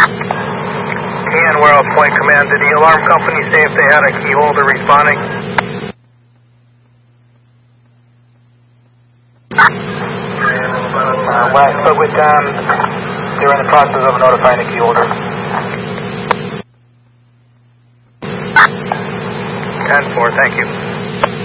Whereout Point Command, did the alarm company say if they had a key holder responding? When I spoke with them, they were in the process of notifying the key holder. 10-4, thank you.